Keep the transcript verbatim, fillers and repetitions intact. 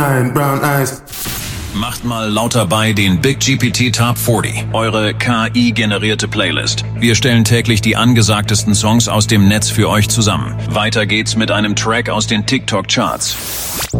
brown eyes. Macht mal lauter bei den Big G P T Top vierzig, eure K I-generierte Playlist. Wir stellen täglich die angesagtesten Songs aus dem Netz für euch zusammen. Weiter geht's mit einem Track aus den TikTok-Charts.